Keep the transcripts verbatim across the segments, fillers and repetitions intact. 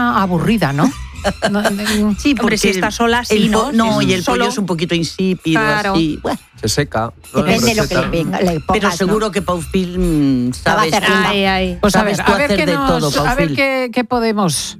aburrida, ¿no? No, sí, porque hombre, si está sola, sí, el, ¿no? No, sí, y el solo... pollo es un poquito insípido, claro. así. Bueno, se seca. ¿no? Depende de lo que le, venga, le pongas, pero seguro ¿no? que Paufil mmm, sabes, tú, Ay, ay. Pues a ver, sabes tú a ver, hacer qué de nos, todo, Paufil. a ver qué, qué podemos...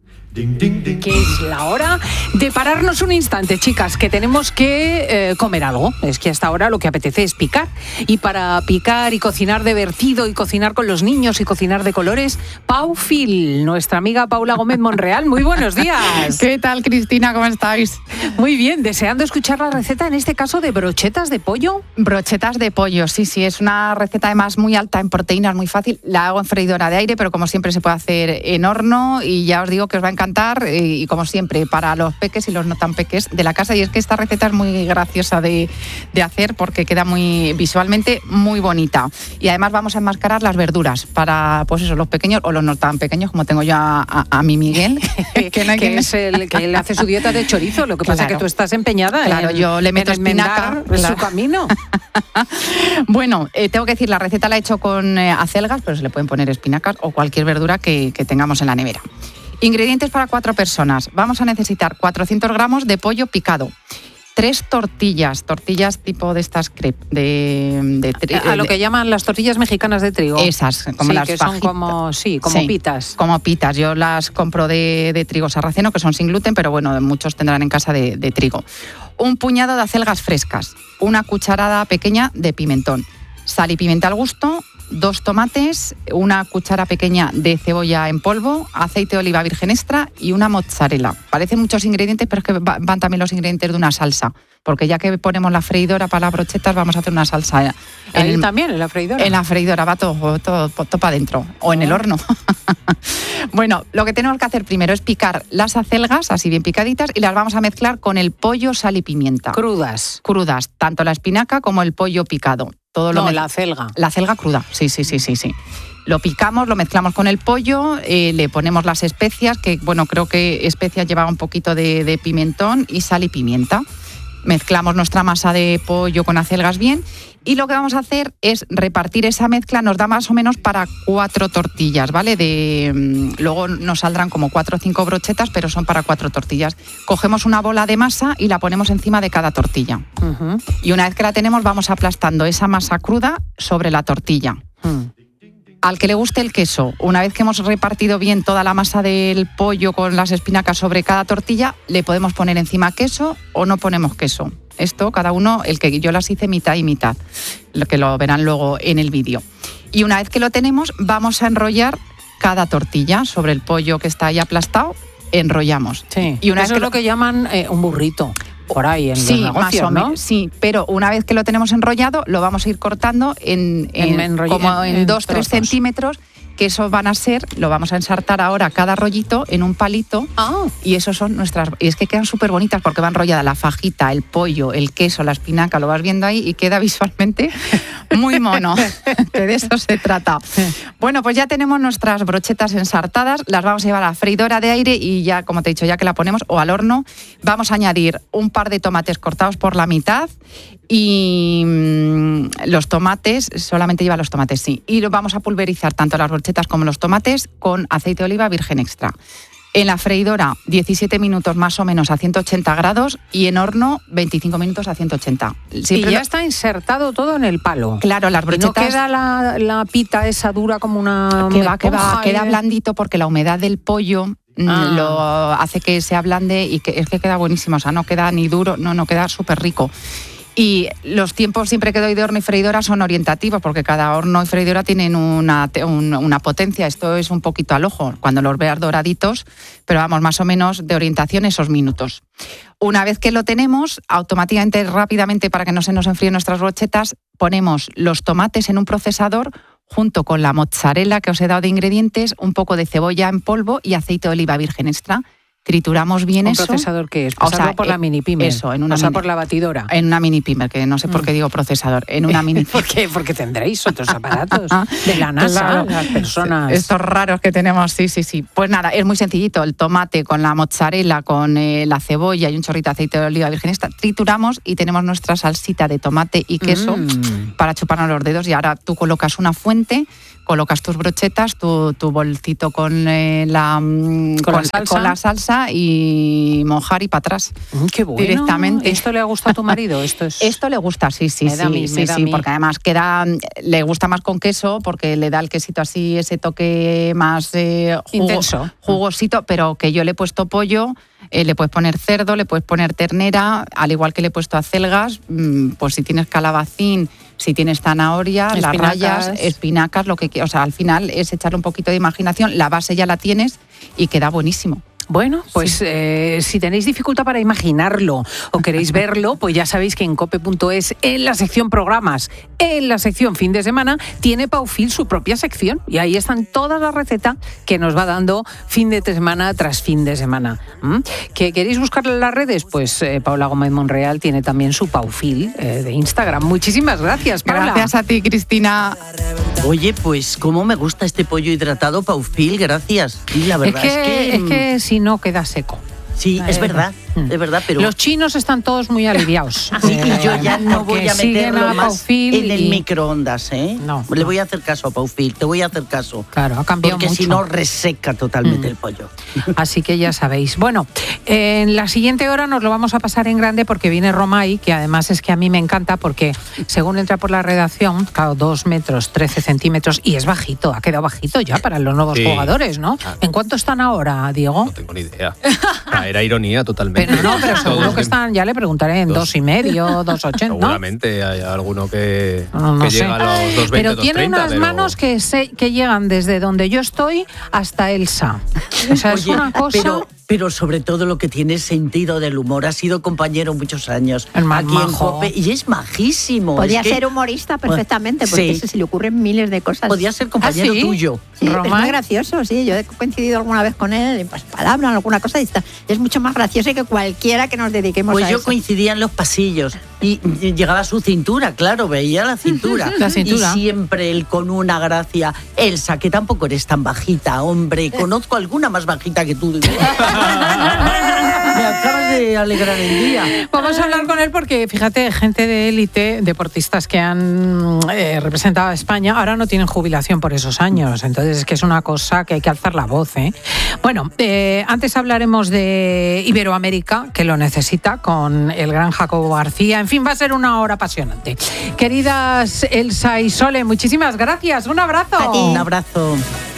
Que es la hora de pararnos un instante, chicas, que tenemos que eh, comer algo. Es que hasta ahora lo que apetece es picar. Y para picar y cocinar divertido y cocinar con los niños y cocinar de colores, Paufil, nuestra amiga Paula Gómez Monreal. Muy buenos días. ¿Qué tal, Cristina? ¿Cómo estáis? Muy bien, deseando escuchar la receta, en este caso de brochetas de pollo. Brochetas de pollo, sí, sí, es una receta además muy alta en proteínas, muy fácil. La hago en freidora de aire, pero como siempre se puede hacer en horno y ya os digo que os va a encantar. Y como siempre, para los peques y los no tan peques de la casa. Y es que esta receta es muy graciosa de, de hacer porque queda muy visualmente muy bonita. Y además vamos a enmascarar las verduras para, pues eso, los pequeños o los no tan pequeños, como tengo yo a, a, a mi Miguel. que, no hay que, que es el que le hace su dieta de chorizo. Lo que pasa es claro. que tú estás empeñada claro, en, yo le meto espinaca en su camino. Bueno, eh, tengo que decir, la receta la he hecho con eh, acelgas, pero se le pueden poner espinacas o cualquier verdura que, que tengamos en la nevera. Ingredientes para cuatro personas. Vamos a necesitar cuatrocientos gramos de pollo picado, tres tortillas, tortillas tipo de estas crepes, de, de, de a lo que llaman las tortillas mexicanas de trigo. Esas, como sí, las que fajitas. son como, sí, como sí, pitas. Como pitas. Yo las compro de, de trigo sarraceno, que son sin gluten, pero bueno, muchos tendrán en casa de, de trigo. Un puñado de acelgas frescas, una cucharada pequeña de pimentón, sal y pimienta al gusto, dos tomates, una cuchara pequeña de cebolla en polvo, aceite de oliva virgen extra y una mozzarella. Parecen muchos ingredientes, pero es que van también los ingredientes de una salsa, porque ya que ponemos la freidora para las brochetas, vamos a hacer una salsa. ¿Ahí también, en la freidora? En la freidora, va todo, todo, todo para adentro, o oh. en el horno. Bueno, lo que tenemos que hacer primero es picar las acelgas, así bien picaditas, y las vamos a mezclar con el pollo, sal y pimienta. Crudas. Crudas, tanto la espinaca como el pollo picado. Todo lo no, mez... la acelga. La acelga cruda, sí, sí, sí, sí, sí. Lo picamos, lo mezclamos con el pollo, eh, le ponemos las especias, que bueno, creo que especias lleva un poquito de, de pimentón y sal y pimienta. Mezclamos nuestra masa de pollo con acelgas bien y lo que vamos a hacer es repartir esa mezcla, nos da más o menos para cuatro tortillas, ¿vale? De, luego nos saldrán como cuatro o cinco brochetas, pero son para cuatro tortillas. Cogemos una bola de masa y la ponemos encima de cada tortilla. Uh-huh. Y una vez que la tenemos vamos aplastando esa masa cruda sobre la tortilla. Uh-huh. Al que le guste el queso, una vez que hemos repartido bien toda la masa del pollo con las espinacas sobre cada tortilla, le podemos poner encima queso o no ponemos queso. Esto, cada uno, el que yo las hice mitad y mitad, lo que lo verán luego en el vídeo. Y una vez que lo tenemos, vamos a enrollar cada tortilla sobre el pollo que está ahí aplastado, enrollamos. Sí, y una eso vez que es lo que llaman eh, un burrito. Por ahí en sí, los negocios, más o ¿no? menos, sí, pero una vez que lo tenemos enrollado, lo vamos a ir cortando en, en, en enroll- como en dos tres trozos. centímetros, que eso van a ser, lo vamos a ensartar ahora cada rollito en un palito. Ah. Y eso son nuestras, y es que quedan súper bonitas porque va enrollada la fajita, el pollo, el queso, la espinaca, lo vas viendo ahí y queda visualmente muy mono, que de eso se trata. Bueno, pues ya tenemos nuestras brochetas ensartadas, las vamos a llevar a la freidora de aire y ya, como te he dicho, ya que la ponemos, o al horno, vamos a añadir un par de tomates cortados por la mitad y mmm, los tomates, solamente lleva los tomates, sí, y lo vamos a pulverizar tanto las brochetas como los tomates con aceite de oliva virgen extra. En la freidora, diecisiete minutos más o menos a ciento ochenta grados y en horno, veinticinco minutos a ciento ochenta. Siempre y ya lo... está insertado todo en el palo. Claro, las brochetas... Y no queda la, la pita esa dura como una... Que va, que va, y... queda blandito porque la humedad del pollo... Ah. Lo hace que se ablande y que es que queda buenísimo, o sea, no queda ni duro, no, no queda súper rico. Y los tiempos siempre que doy de horno y freidora son orientativos, porque cada horno y freidora tienen una, un, una potencia. Esto es un poquito al ojo, cuando los veas doraditos, pero vamos, más o menos de orientación esos minutos. Una vez que lo tenemos, automáticamente, rápidamente, para que no se nos enfríen nuestras brochetas, ponemos los tomates en un procesador junto con la mozzarella que os he dado de ingredientes, un poco de cebolla en polvo y aceite de oliva virgen extra. Trituramos bien ¿Un eso. ¿Un procesador qué es? Pasarlo o sea, por la mini pimer. Eso, en una o sea, mini, por la batidora. En una mini pimer, que no sé por qué digo procesador. En una mini ¿Por qué? Porque tendréis otros aparatos de la NASA, claro, las personas. Estos raros que tenemos, sí, sí, sí. Pues nada, es muy sencillito. El tomate con la mozzarella, con eh, la cebolla y un chorrito de aceite de oliva virgen extra. Trituramos y tenemos nuestra salsita de tomate y queso mm. para chuparnos los dedos. Y ahora tú colocas una fuente colocas tus brochetas, tu, tu bolsito con, eh, la, ¿Con, con, la salsa? con la salsa y mojar y para atrás. Mm, qué bueno. Directamente. ¿Esto le ha gustado a tu marido? Esto es... Esto le gusta, sí, sí, Me da sí, a mí, sí, me da a sí, mí. porque además queda, le gusta más con queso porque le da el quesito así, ese toque más eh, jugo- Intenso. jugosito, pero que yo le he puesto pollo, eh, le puedes poner cerdo, le puedes poner ternera, al igual que le he puesto acelgas, mmm, pues si tienes calabacín, si tienes zanahoria, las Espinacas. rayas, espinacas, lo que quieras. O sea, al final es echarle un poquito de imaginación, la base ya la tienes y queda buenísimo. Bueno, pues sí. eh, si tenéis dificultad para imaginarlo o queréis verlo, pues ya sabéis que en cope punto es, en la sección programas, en la sección fin de semana, tiene Paufil su propia sección y ahí están todas las recetas que nos va dando fin de semana tras fin de semana. ¿Mm? ¿Que queréis buscarlo en las redes? Pues eh, Paula Gómez Monreal tiene también su Paufil eh, de Instagram. Muchísimas gracias, Paula. Gracias a ti, Cristina. Oye, pues cómo me gusta este pollo hidratado, Paufil, gracias. Y la verdad es que, es que... Es que si no queda seco. Sí, es verdad, es verdad, pero... Los chinos están todos muy aliviados. Sí, y yo ya no voy a meterlo a más Paufil en el y... microondas, ¿eh? No, Le no. voy a hacer caso a Paufil, te voy a hacer caso. Claro, ha cambiado Porque mucho. si no, reseca totalmente Mm. el pollo. Así que ya sabéis. Bueno, en la siguiente hora nos lo vamos a pasar en grande porque viene Romay, que además es que a mí me encanta porque según entra por la redacción, claro, dos metros, trece centímetros, y es bajito, ha quedado bajito ya para los nuevos Sí. jugadores, ¿no? Ah. ¿En cuánto están ahora, Diego? No tengo ni idea. Ah, era ironía totalmente. Pero no, pero seguro Todos que están, ya le preguntaré, en Dos. dos y medio, dos ochenta, ¿no? Seguramente hay alguno que, No, no que sé. llega a los dos veinte, Pero dos tiene treinta, unas pero... manos que, se, que llegan desde donde yo estoy hasta Elsa. O sea, es Oye, una cosa... pero, pero sobre todo lo que tiene es sentido del humor. Ha sido compañero muchos años El más aquí en majo. Cope y es majísimo. Podría Es que ser humorista perfectamente, porque Sí. ese se le ocurren miles de cosas. Podría ser compañero ¿Ah, sí? tuyo. Sí, es Román. muy gracioso, sí. Yo he coincidido alguna vez con él en pues, palabras, en alguna cosa, y está. Es mucho más gracioso que cualquiera que nos dediquemos Pues a yo eso. coincidía en los pasillos y y llegaba a su cintura, claro, veía la cintura. La cintura. Y siempre él con una gracia. Elsa, que tampoco eres tan bajita, hombre. Conozco alguna más bajita que tú. Me acabas de alegrar el día. Vamos a hablar con él porque, fíjate, gente de élite, deportistas que han eh, representado a España, ahora no tienen jubilación por esos años. Entonces es que es una cosa que hay que alzar la voz, ¿eh? Bueno, eh, antes hablaremos de Iberoamérica, que lo necesita, con el gran Jacobo García. En fin, va a ser una hora apasionante. Queridas Elsa y Sole, muchísimas gracias. Un abrazo. A ti. Un abrazo.